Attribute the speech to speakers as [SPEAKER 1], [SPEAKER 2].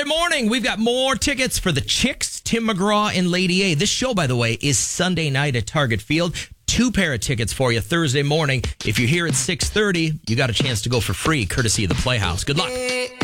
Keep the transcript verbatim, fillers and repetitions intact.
[SPEAKER 1] morning. We've got more tickets for the Chicks, Tim McGraw and Lady A. This show, by the way, is Sunday night at Target Field. Two pair of tickets for you Thursday morning. If you're here at six thirty, you got a chance to go for free, courtesy of the Playhouse. Good luck.